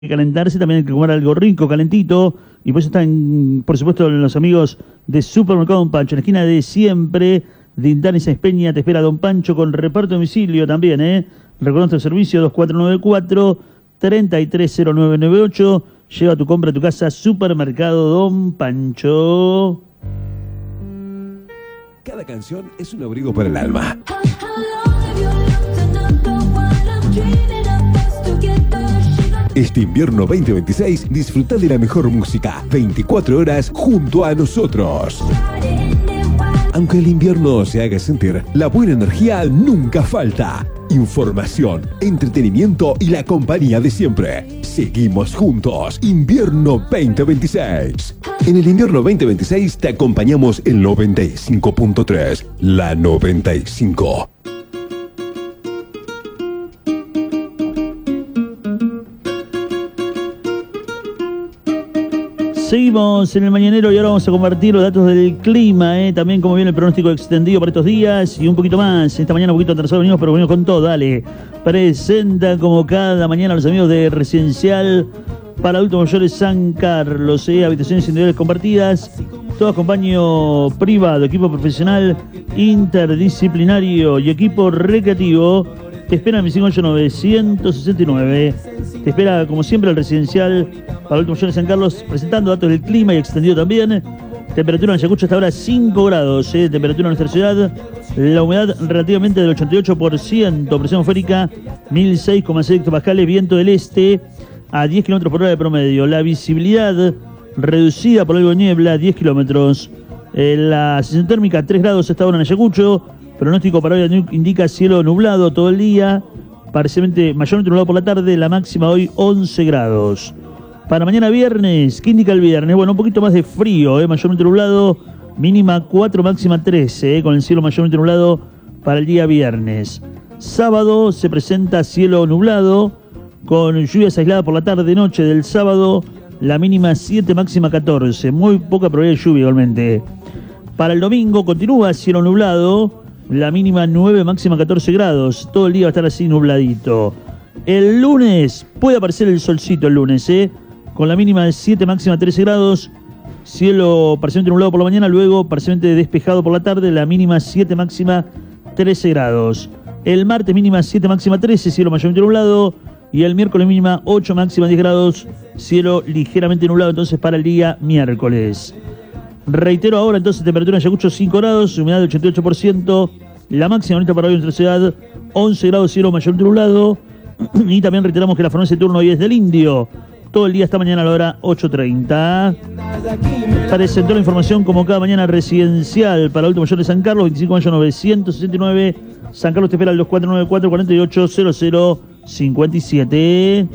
calentarse, también hay que comer algo rico, calentito, y por eso están, por supuesto, los amigos de Supermercado Don Pancho, en la esquina de siempre, de Intana y Sáenz Peña, te espera Don Pancho con reparto de domicilio también, Recuerda nuestro servicio 2494-330998, lleva tu compra a tu casa, Supermercado Don Pancho. Cada canción es un abrigo para el alma. Este invierno 2026 disfruta de la mejor música 24 horas junto a nosotros. Aunque el invierno se haga sentir, la buena energía nunca falta. Información, entretenimiento y la compañía de siempre. Seguimos juntos. Invierno 2026. En el invierno 2026 te acompañamos en 95.3. La 95. Seguimos en el Mañanero y ahora vamos a compartir los datos del clima, también cómo viene el pronóstico extendido para estos días y un poquito más. Esta mañana un poquito atrasado venimos, pero venimos con todo, dale. Presenta como cada mañana a los amigos de Residencial para Adultos Mayores San Carlos, habitaciones individuales compartidas, todo acompaño privado, equipo profesional, interdisciplinario y equipo recreativo. Te espera en 58969. Te espera, como siempre, el Residencial para Adultos Mayores San Carlos, presentando datos del clima y extendido también. Temperatura en Ayacucho hasta ahora 5 grados, temperatura en nuestra ciudad. La humedad relativamente del 88%, presión atmosférica 1006,6 hectopascales, viento del este a 10 kilómetros por hora de promedio. La visibilidad reducida por algo de niebla, 10 kilómetros. La sensación térmica 3 grados esta hora en Ayacucho. Pronóstico para hoy indica cielo nublado todo el día, parcialmente mayormente nublado por la tarde, la máxima hoy 11 grados. Para mañana viernes, ¿qué indica el viernes? Bueno, un poquito más de frío, mayormente nublado, mínima 4, máxima 13, con el cielo mayormente nublado para el día viernes. Sábado se presenta cielo nublado, con lluvias aisladas por la tarde-noche del sábado, la mínima 7, máxima 14, muy poca probabilidad de lluvia igualmente. Para el domingo continúa cielo nublado, la mínima 9, máxima 14 grados. Todo el día va a estar así nubladito. El lunes puede aparecer el solcito el lunes, con la mínima de 7, máxima 13 grados. Cielo parcialmente nublado por la mañana, luego parcialmente despejado por la tarde, la mínima 7, máxima 13 grados. El martes mínima 7, máxima 13, cielo mayormente nublado. Y el miércoles mínima 8, máxima 10 grados, cielo ligeramente nublado entonces para el día miércoles. Reitero ahora entonces, temperatura en Ayacucho 5 grados, humedad del 88%, la máxima ahorita para hoy en nuestra ciudad 11 grados, cielo mayormente nublado. Y también reiteramos que la farmacia de turno hoy es del Indio, todo el día hasta mañana a la hora 8:30. Presentó la información como cada mañana Residencial para Adultos Mayores San Carlos, 25 de mayo 969, San Carlos te espera al 2494-480057.